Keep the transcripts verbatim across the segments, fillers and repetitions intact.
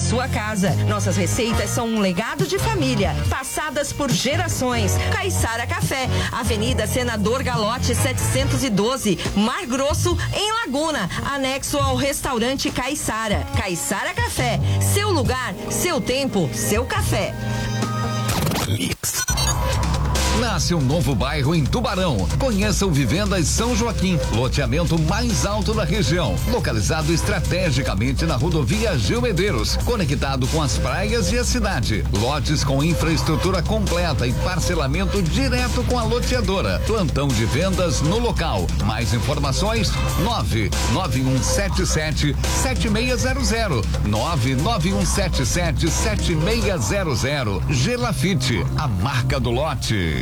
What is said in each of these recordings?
sua casa. Nossas receitas são um legado de família, passadas por gerações. Caiçara Café, Avenida Senador Galote setecentos e doze, Mar Grosso, em Laguna, anexo ao restaurante Caiçara. Caiçara Café, seu lugar, seu tempo, seu café. Mix. Nasce um novo bairro em Tubarão. Conheça o Vivendas São Joaquim, loteamento mais alto da região, localizado estrategicamente na rodovia Gil Medeiros, conectado com as praias e a cidade. Lotes com infraestrutura completa e parcelamento direto com a loteadora. Plantão de vendas no local. Mais informações: nove nove um sete sete sete seis zero zero. nove nove um sete sete sete seis zero zero. Gelafite, a marca do lote.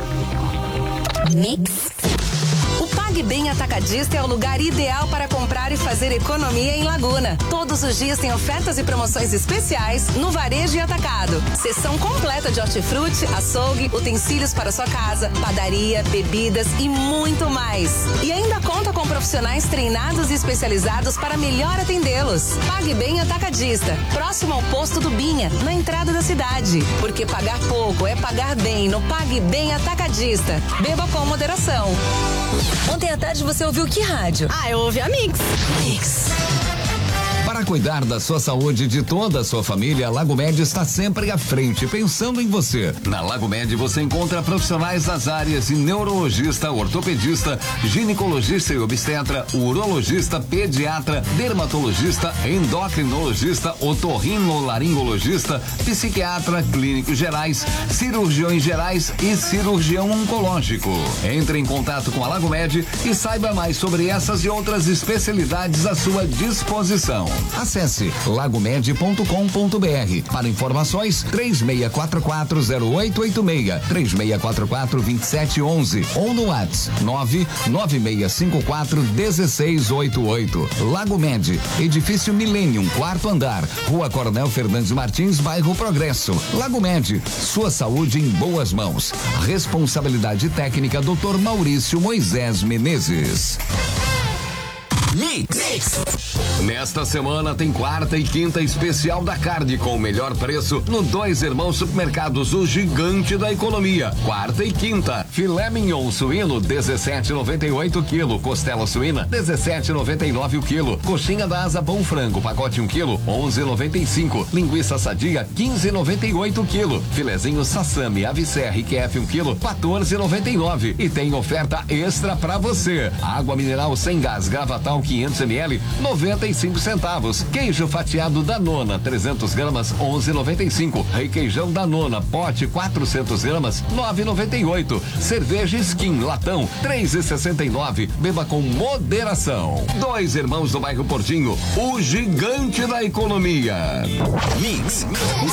Mix. O PagBem Atacadista é o lugar ideal para comprar e fazer economia em Laguna. Todos os dias tem ofertas e promoções especiais no varejo e atacado. Seção completa de hortifruti, açougue, utensílios para sua casa, padaria, bebidas e muito mais. E ainda conta com profissionais treinados e especializados para melhor atendê-los. PagBem Atacadista, próximo ao posto do Binha, na entrada da cidade. Porque pagar pouco é pagar bem no PagBem Atacadista. Beba com moderação. Ontem à tarde você ouviu que rádio? Ah, eu ouvi a Mix. Mix. Para cuidar da sua saúde e de toda a sua família, a Lago Med está sempre à frente, pensando em você. Na Lago Med você encontra profissionais das áreas de neurologista, ortopedista, ginecologista e obstetra, urologista, pediatra, dermatologista, endocrinologista, otorrinolaringologista, psiquiatra, clínicos gerais, cirurgiões gerais e cirurgião oncológico. Entre em contato com a Lago Med e saiba mais sobre essas e outras especialidades à sua disposição. Acesse lagomed ponto com ponto br. Para informações, três seis quatro quatro zero oito oito seis, três seis quatro quatro dois sete um um ou no WhatsApp nove nove seis cinco quatro um seis oito oito. Lago Med, edifício Millennium, quarto andar, Rua Coronel Fernandes Martins, bairro Progresso. Lago Med, sua saúde em boas mãos. Responsabilidade técnica doutor Maurício Moisés Menezes. Mix. Mix. Nesta semana tem quarta e quinta especial da carne com o melhor preço no Dois Irmãos Supermercados, o gigante da economia. Quarta e quinta, filé mignon suíno dezessete e noventa e oito quilo, costela suína dezessete e noventa e nove o quilo, coxinha da asa pão frango pacote um quilo onze e noventa e cinco, linguiça sadia quinze e noventa e oito quilo, filezinho sassami ave serra I Q F um quilo quatorze e noventa e nove e tem oferta extra pra você. Água mineral sem gás Gravatal quinhentos mililitros noventa e cinco centavos. Queijo fatiado Danona trezentos gramas onze e noventa e cinco. Requeijão Danona pote quatrocentos gramas nove e noventa e oito. Cerveja Skin latão três e sessenta e nove. Beba com moderação. Dois Irmãos do bairro Portinho, o gigante da economia. Mix.